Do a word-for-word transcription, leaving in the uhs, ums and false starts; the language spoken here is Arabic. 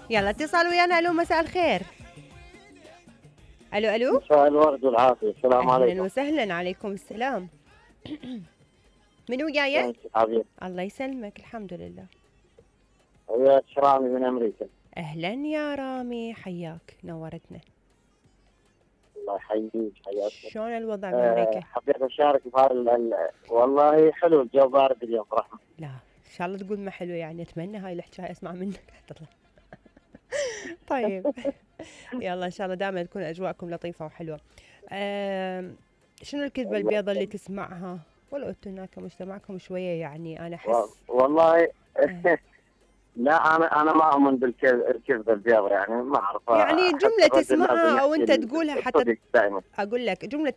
يلا اتصال ويانا. الو مساء الخير. الو الو. مساء الورد والعافية، السلام اهلا عليكم. وسهلا. عليكم السلام. منو جايه؟ حبيبي الله يسلمك. الحمد لله. وياك رامي من أمريكا. اهلا يا رامي، حياك نورتنا. الله يحييك، حياك. شلون الوضع أه بامريكا؟ حبيت أشارك في هذا ال- والله حلو، الجو بارد اليوم رحمة. لا ان شاء الله تقول ما حلو، يعني اتمنى هاي الحكايه اسمع منك. تطلع. طيب. يلا ان شاء الله دائما تكون اجواءكم لطيفه وحلوه. أم، شنو الكذبه البيضاء اللي تسمعها؟ ولو انتم هناك مجتمعكم شويه يعني انا و- احس. والله أه. لا، أنا أنا ما أؤمن بالكذب البيض، يعني ما أعرف. يعني أحس جمله الرجل لازم تسمعها او يحكي انت تقولها حتى الصدق دائما. اقول لك جمله